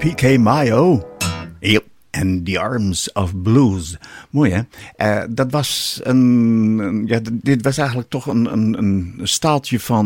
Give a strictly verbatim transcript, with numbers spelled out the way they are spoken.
P K Mayo. Yep. And The Arms of Blues. Mooi, hè? Uh, dat was een, een... Ja, dit was eigenlijk toch een, een, een staaltje van